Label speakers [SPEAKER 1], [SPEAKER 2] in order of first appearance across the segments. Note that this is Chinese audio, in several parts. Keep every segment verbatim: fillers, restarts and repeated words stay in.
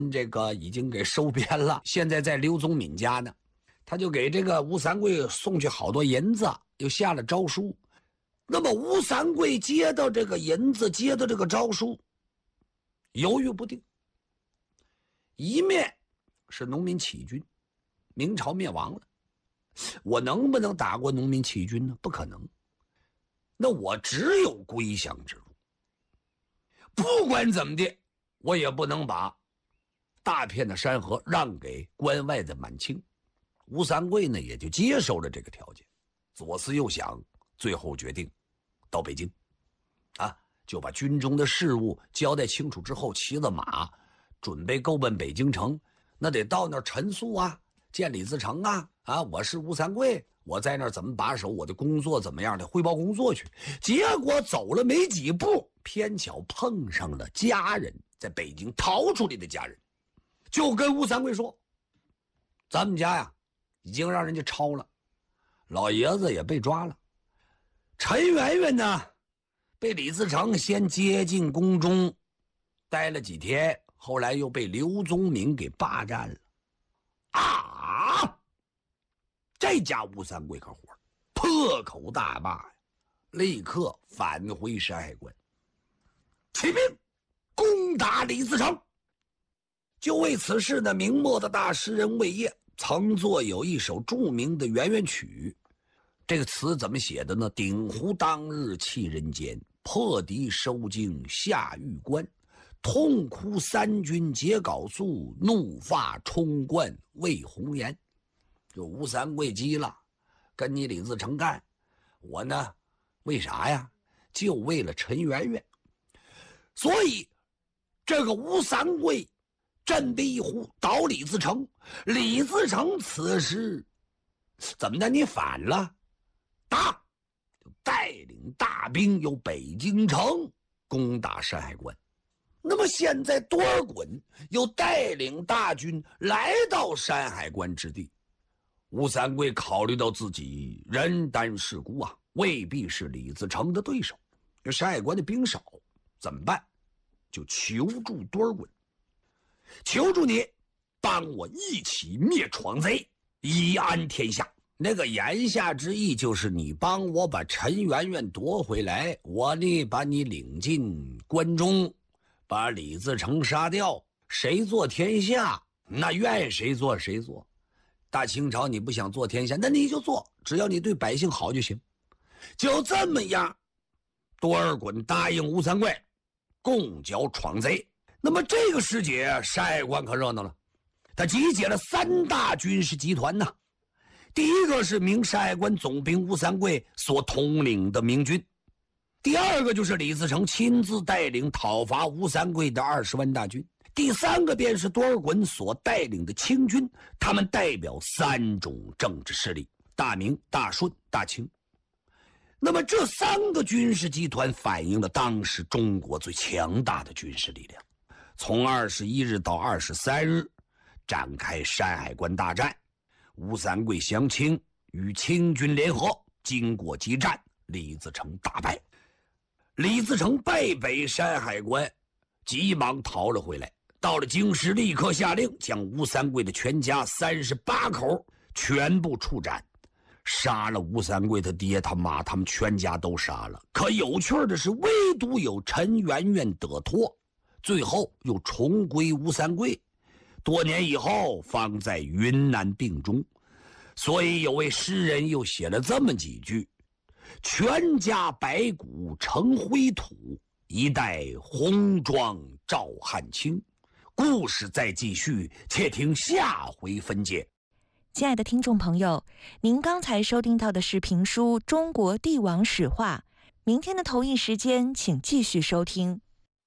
[SPEAKER 1] 这个已经给收编了，现在在刘宗敏家呢。他就给这个吴三桂送去好多银子，又下了诏书。那么吴三桂接到这个银子，接到这个诏书，犹豫不定。一面是农民起义军，明朝灭亡了，我能不能打过农民起义军呢？不可能。那我只有归降之路。不管怎么的，我也不能把大片的山河让给关外的满清。吴三桂呢，也就接受了这个条件，左思右想，最后决定到北京，啊，就把军中的事务交代清楚之后，骑了马，准备够奔北京城。那得到那儿陈述啊，见李自成啊，啊，我是吴三桂，我在那儿怎么把守，我的工作怎么样的，汇报工作去。结果走了没几步，偏巧碰上了家人，在北京逃出来的家人，就跟吴三桂说：“咱们家呀，已经让人家抄了，老爷子也被抓了。陈圆圆呢，被李自成先接进宫中，待了几天，后来又被刘宗敏给霸占了。”啊！这家吴三桂可火，破口大骂呀，立刻返回山海关，起兵攻打李自成。就为此事呢，明末的大诗人魏烨曾作有一首著名的圆圆曲。这个词怎么写的呢？鼎湖当日弃人间，破敌收京下狱关。痛哭三军皆缟素，怒发冲冠为红颜。就吴三桂急了，跟你李自成干，我呢为啥呀？就为了陈圆圆。所以这个吴三桂振臂一呼，倒李自成。李自成此时怎么的？你反了？打！就带领大兵由北京城攻打山海关。那么现在多尔衮又带领大军来到山海关之地，吴三桂考虑到自己人单势孤啊，未必是李自成的对手。山海关的兵少，怎么办？就求助多尔衮，求助你帮我一起灭闯贼，以安天下。那个言下之意就是你帮我把陈圆圆夺回来，我呢把你领进关中，把李自成杀掉，谁做天下，那愿谁做谁做。大清朝你不想做天下，那你就做，只要你对百姓好就行。就这么样，多尔衮答应吴三桂共剿闯贼。那么这个时节，山海关可热闹了，他集结了三大军事集团呢。第一个是明山海关总兵吴三桂所统领的明军，第二个就是李自成亲自带领讨伐吴三桂的二十万大军，第三个便是多尔衮所带领的清军，他们代表三种政治势力：大明、大顺、大清。那么这三个军事集团反映了当时中国最强大的军事力量。从二十一日到二十三日展开山海关大战，吴三桂降清，与清军联合，经过激战，李自成大败。李自成败北山海关，急忙逃了回来，到了京师，立刻下令将吴三桂的全家三十八口全部处斩，杀了吴三桂他爹他妈，他们全家都杀了。可有趣的是，唯独有陈圆圆得脱，最后又重归吴三桂，多年以后方在云南病终。所以有位诗人又写了这么几句：全家白骨成灰土，一代红妆照汗青。故事再继续，且听下回分解。
[SPEAKER 2] 亲爱的听众朋友，您刚才收听到的是评书《中国帝王史话》，明天的同一时间请继续收听。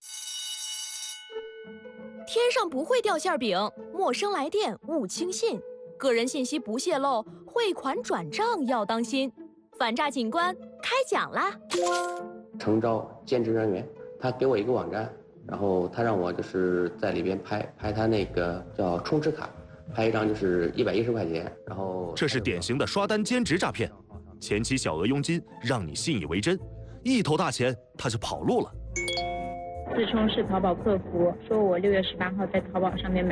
[SPEAKER 3] 天上不会掉馅饼，陌生来电勿轻信，个人信息不泄露，汇款转账要当心。反诈警官开讲啦！
[SPEAKER 4] 诚招兼职人员，他给我一个网站，然后他让我就是在里边拍拍他那个叫充值卡，拍一张就是一百一十块钱，然后
[SPEAKER 5] 这是典型的刷单兼职诈骗，前期小额佣金让你信以为真，一头大钱他就跑路了。
[SPEAKER 6] 自称是淘宝客服，说我六月十八号在淘宝上面买